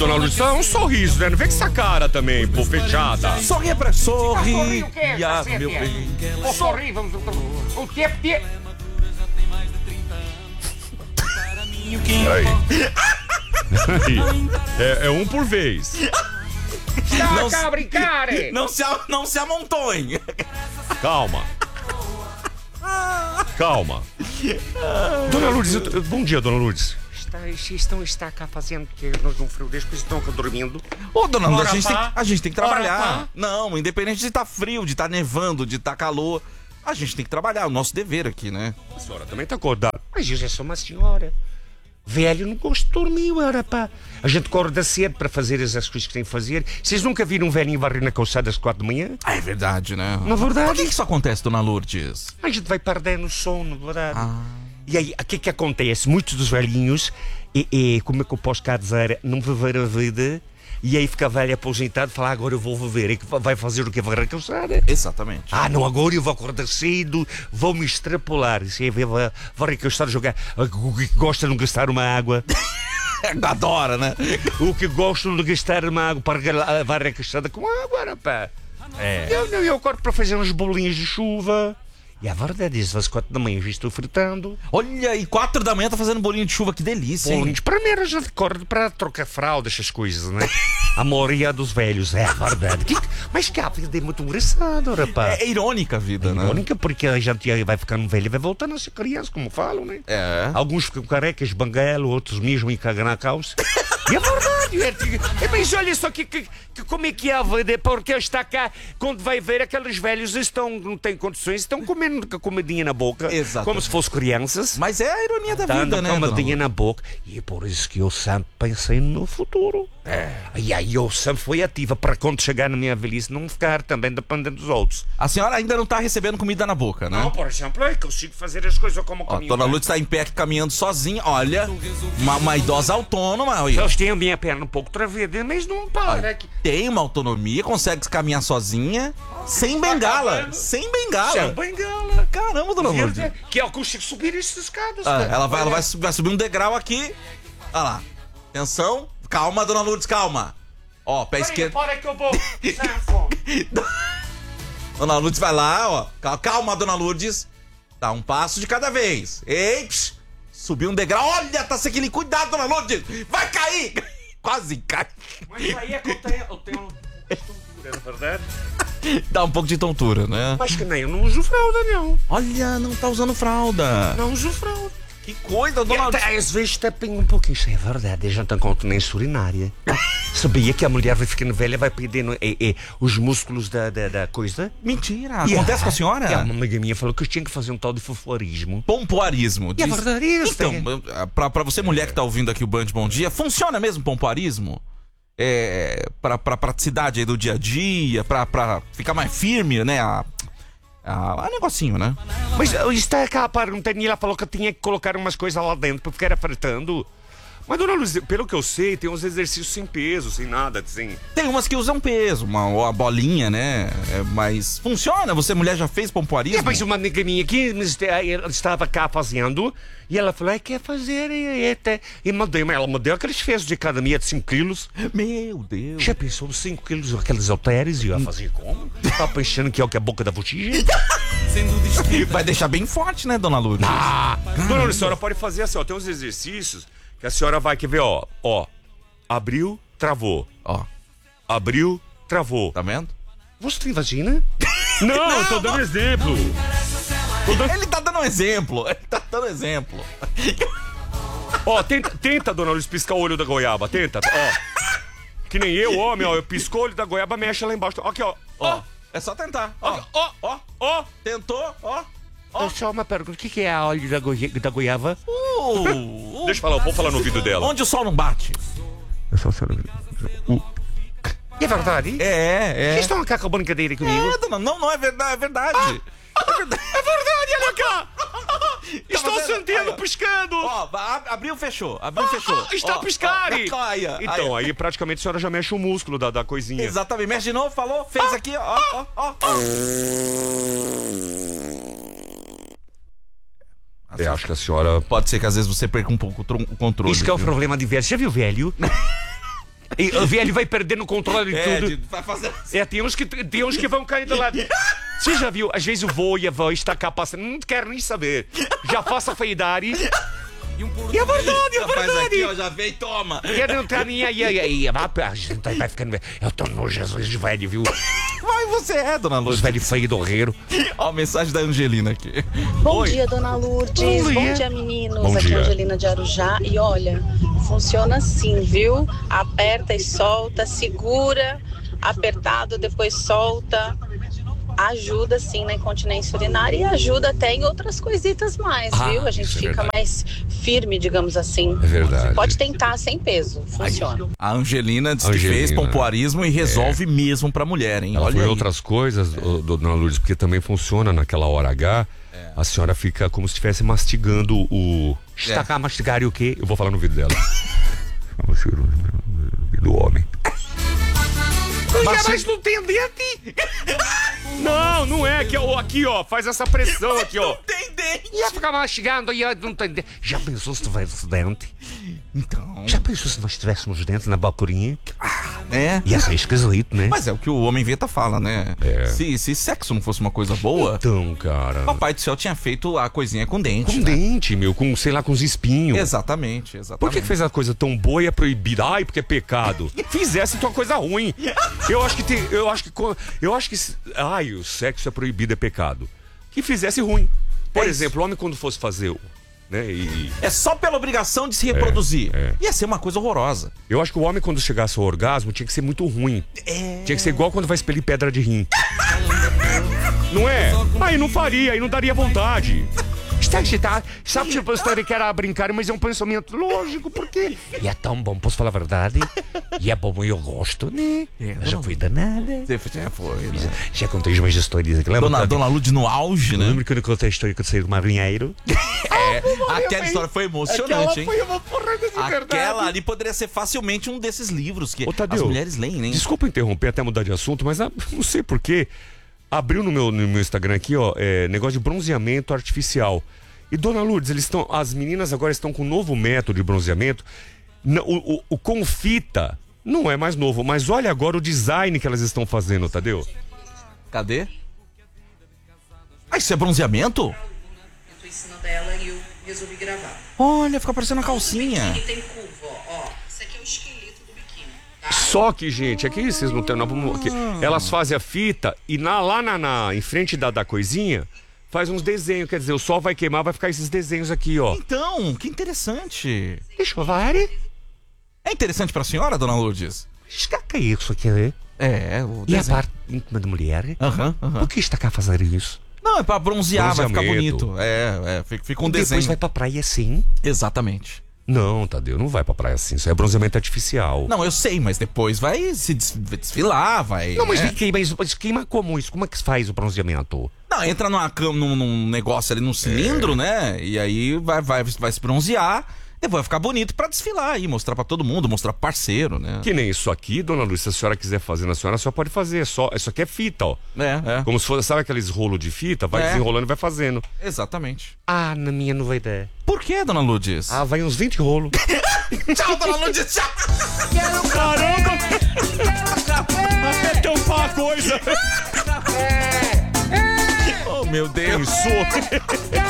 dona Lourdes, só um sorriso, né? Não vem com essa cara também, pô, fechada. Sorri pra sorrir. Sorri o quê, Meu bem. Vou sorrir, vamos... O tempo de... É um por vez. Está cá a brincar! Não se amontoem. Calma. Calma. Dona Lourdes, bom dia, dona Lourdes. Está cá fazendo que nós um frio desse, porque estão dormindo. Ô, dona Lourdes, Ora, a gente tem que Ora, trabalhar. Não, independente de estar frio, de estar nevando, de estar calor, a gente tem que trabalhar, é o nosso dever aqui, né? A senhora também tá acordada. Mas eu já sou uma senhora. Velho, não gosto de dormir, rapaz. A gente acorda cedo para fazer as coisas que tem que fazer. Vocês nunca viram um velhinho varrer na calçada às 4 da manhã? Ah, é verdade, né? Não é verdade? Por que isso acontece, dona Lourdes? A gente vai perdendo o sono, verdade? E aí, o que acontece? Muitos dos velhinhos, como é que eu posso cá dizer, não viveram a vida, e aí fica velho aposentado e fala, agora eu vou viver. E vai fazer o que? Varrer a calçada? Exatamente. Ah, não, agora eu vou acordar cedo, vou me extrapolar. Isso aí, varrer a calçada, jogar. O que gosta de não gastar uma água. Adora, né? O que gosta de gastar uma água para varrer a calçada com água, rapaz. Eu acordo para fazer uns bolinhos de chuva. E a verdade é, às 4 da manhã eu já estou fritando. Olha, e 4 da manhã tá fazendo bolinho de chuva, que delícia, hein? Bolinhos, primeiro a gente acorda para trocar fralda, essas coisas, né? A maioria dos velhos, é a verdade. Mas que a vida é muito engraçada, rapaz. É irônica a vida, né? Irônica porque a gente vai ficando velho e vai voltando a ser criança, como falam, né? É. Alguns ficam carecas, banguelo, outros mesmo e cagam na calça. E é verdade, mas olha só como é que é a vida, porque está cá, quando vai ver aqueles velhos não têm condições, estão comendo com a comidinha na boca, exato, como se fossem crianças. Mas é a ironia da vida, né? Com a comidinha na boca, e é por isso que eu sempre pensei no meu futuro. E aí eu sempre fui ativa para quando chegar na minha velhice não ficar também dependendo dos outros. A senhora ainda não tá recebendo comida na boca, né? Não, por exemplo, eu consigo fazer as coisas como Ó, dona Lourdes está em pé aqui, caminhando sozinha, olha, uma idosa autônoma. Olha. Eles têm a minha perna um pouco travada, mas não para. Tem uma autonomia, consegue caminhar sozinha, sem bengala. Sem bengala. Sem bengala. Caramba, dona Lourdes. Que eu consigo subir essas escadas. Ela vai subir um degrau aqui. Olha lá. Atenção. Calma, dona Lourdes, calma. Ó, pé esquerdo. Para que eu vou. Sem fome. Dona Lourdes vai lá, ó. Calma, dona Lourdes. Dá um passo de cada vez. Ei, subiu um degrau. Olha, tá sem aquele. Cuidado, dona Lourdes. Vai cair. Quase cai. Mas aí é que eu tenho tontura, na verdade. Dá um pouco de tontura, né? Mas que nem eu não uso fralda, não. Olha, não tá usando fralda. Não uso fralda. Que coisa, dona Lourdes. Às vezes tapem um pouquinho. Isso é verdade, a gente tem continência urinária. Sabia que a mulher vai ficando velha, vai perdendo os músculos da coisa? Mentira, acontece com a senhora? Uma amiga minha falou que eu tinha que fazer um tal de foforismo. Pompoarismo. É verdade isso. Então, pra você mulher que tá ouvindo aqui o Band Bom Dia, funciona mesmo pompoarismo? Pra praticidade aí do dia a dia, pra ficar mais firme, né? Negocinho, né? Mas está cá a pergunta, e ela falou que eu tinha que colocar umas coisas lá dentro pra ficar fritando. Mas, dona Luz, pelo que eu sei, tem uns exercícios sem peso, sem nada, assim. Tem umas que usam peso, uma bolinha, né? Mas funciona? Você, mulher, já fez pompoarismo? Mas uma amiga minha aqui estava cá fazendo, e ela falou, quer fazer, e ela me deu aqueles pesos de academia de 5 quilos. Meu Deus. Já pensou 5 quilos, aqueles halteres, e eu ia fazer como? Tá pensando que é o que é a boca da botija? Vai deixar bem forte, né, dona Lourdes? Dona Lourdes, a senhora pode fazer assim, ó, tem uns exercícios que a senhora vai, quer ver, ó, abriu, travou, abriu, travou. Tá vendo? Você tem vagina? Não, eu tô dando exemplo. Ele tá dando exemplo. Ó, tenta, dona Lourdes, piscar o olho da goiaba, tenta, ó. Que nem eu, homem, ó, eu pisco o olho da goiaba, mexe lá embaixo. Aqui, ó. É só tentar. Ó. Tentou, ó. Só uma pergunta, o que é a óleo da goiaba? Deixa eu falar, vou falar no ouvido dela. Onde o sol não bate. É só É verdade? É. Vocês estão cá com a brincadeira comigo? Dona, não é verdade, é verdade. É verdade, olha cá. Estou sentindo piscando. Ó, abriu, fechou. Está a piscar. Então, aí praticamente a senhora já mexe o músculo da coisinha. Exatamente, mexe de novo, falou, fez aqui, ó. Acho que a senhora... Pode ser que às vezes você perca um pouco o controle. Isso que é o problema de velho. Já viu velho? E o velho vai perdendo o controle de tudo. Vai fazer... Tem uns que vão cair do lado. Você já viu? Às vezes o vô e a avó está cá passando, não quero nem saber. Já faça a idade. E é verdade, é faz verdade. aqui, ó, já vem e toma. Quer não tá nem aí. A gente vai ficando... Eu tô no Jesus de velho, viu? Vai, você é, dona Os Lourdes. velhos feios do herreiro. Ó, a mensagem da Angelina aqui. Bom dia, dona Lourdes. Bom dia, meninos. Bom Aqui é dia. a Angelina de Arujá. E olha, funciona assim, viu? Aperta e solta, segura, apertado, depois solta. Ajuda sim na incontinência urinária e ajuda até em outras coisitas mais, viu? A gente isso é fica verdade. mais firme, digamos assim. É verdade. Pode tentar sem peso, funciona. A Angelina diz que Angelina. fez pompoarismo e resolve mesmo pra mulher, hein? Ela Olha foi aí. outras coisas, dona Lourdes, porque também funciona naquela hora H. A senhora fica como se estivesse mastigando o... Está cá mastigar e o quê? Eu vou falar no vídeo dela. Do homem. Mas não tem dente. Não é. Aqui, ó. Faz essa pressão aqui, ó. Tem dente. Ia ficar mastigando e não tem dente. Já pensou se tivesse dente? Então, Já pensou se nós tivéssemos dentes na bacurinha? né? Ia ser esquisito, né? Mas é o que o homem veta fala, né? É. Se sexo não fosse uma coisa boa, Então, cara. Papai do céu tinha feito a coisinha com dente. Com né? dente, meu. Com, sei lá, com os espinhos. Exatamente. Por que fez a coisa tão boa e é proibida? Ai, porque é pecado. Fizesse tua coisa ruim. Eu acho que ai, o sexo é proibido, é pecado. Que fizesse ruim. Por exemplo, o homem quando fosse fazer, né? É só pela obrigação de se reproduzir. é. Ia ser uma coisa horrorosa. Eu acho que o homem quando chegasse ao orgasmo tinha que ser muito ruim. Tinha que ser igual quando vai expelir pedra de rim. Não é? Aí não faria, aí não daria vontade. Sabe tipo a história que era brincar, mas é um pensamento lógico, porque... E é tão bom, posso falar a verdade? E é bom, eu gosto, né? Já fui danada. Você já foi, né? Já contei umas histórias aqui. Lembra? Dona Lourdes no auge, né? Lembra quando eu contei a história que eu saí do marinheiro? Aquela história foi emocionante, hein? Foi uma porrada de verdade. Aquela ali poderia ser facilmente um desses livros que Ô, Tadeu, as mulheres leem, né? Desculpa interromper, até mudar de assunto, mas não sei porquê. Abriu no meu Instagram aqui, ó, negócio de bronzeamento artificial. E, dona Lourdes, as meninas agora estão com um novo método de bronzeamento. O com fita não é mais novo, mas olha agora o design que elas estão fazendo, Tadeu. Cadê? Ah, isso é bronzeamento? Eu tô ensinando ela e eu resolvi gravar. Olha, fica parecendo uma calcinha. Biquíni tem curva, ó. Isso aqui é o esqueleto do biquíni, tá? Só que, gente, aqui vocês não tem... elas fazem a fita e em frente da coisinha, faz uns desenhos. Quer dizer, o sol vai queimar, vai ficar esses desenhos aqui, ó. Então, que interessante. Deixa eu ver. É interessante pra senhora, dona Lourdes? O que é isso aqui, né? É, o E a desenho. parte íntima da mulher? Aham. Por que está cá a fazer isso? Não, é pra bronzear, vai ficar Bronzeamento. bonito. Fica um Depois desenho. vai pra praia assim? Exatamente. Não, Tadeu, não vai pra praia assim. Isso é bronzeamento artificial. Não, eu sei, mas depois vai se desfilar, vai... Não, mas né? vem queima, mas queima como isso? Como é que se faz o bronzeamento? Não, entra num negócio ali, num cilindro, né? E aí vai se bronzear. Depois vai ficar bonito pra desfilar aí, mostrar pra todo mundo, mostrar pro parceiro, né? Que nem isso aqui, dona Lúcia, se a senhora quiser fazer na senhora, a senhora pode fazer. Isso aqui é fita, ó. É. Como se fosse, sabe aqueles rolos de fita? Vai desenrolando e vai fazendo. Exatamente. Ah, na minha não vai dar. Por que, dona Lourdes? Ah, vai uns 20 rolos. Tchau, dona Lourdes, tchau! Caramba! Até tampar a coisa. Oh, meu Deus! Pensou?